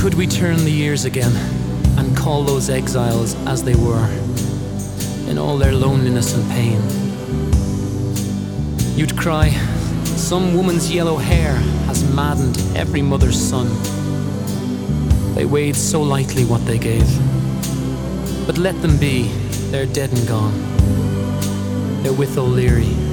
Could we turn the years again and call those exiles as they were, in all their loneliness and pain? You'd cry, some woman's yellow hair has maddened every mother's son. They weighed so lightly what they gave. But let them be, they're dead and gone. They're with O'Leary